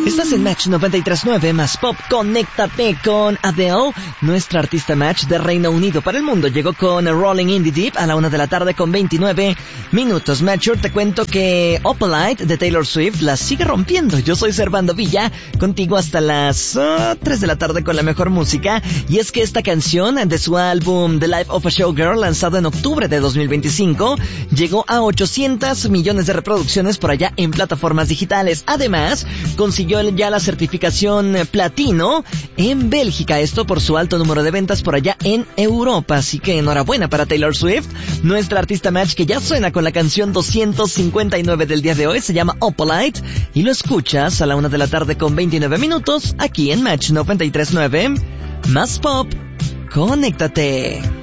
Estás en Match 93.9 más Pop. Conéctate con Adele. Nuestra artista Match de Reino Unido para el mundo llegó con Rolling in the Deep a la 1 de la tarde con 29 minutos. Matcher, te cuento que Opalite de Taylor Swift la sigue rompiendo. Yo soy Servando Villa, contigo hasta las 3 de la tarde con la mejor música. Y es que esta canción de su álbum The Life of a Showgirl, lanzado en octubre de 2025, llegó a 800 millones de reproducciones por allá en plataformas digitales. Además, consiguió ya la certificación platino en Bélgica, esto por su alto número de ventas por allá en Europa. Así que enhorabuena para Taylor Swift, nuestra artista Match, que ya suena con la canción 259 del día de hoy. Se llama Opalite y lo escuchas a la 1 de la tarde con 29 minutos aquí en Match 93.9 más Pop. Conéctate.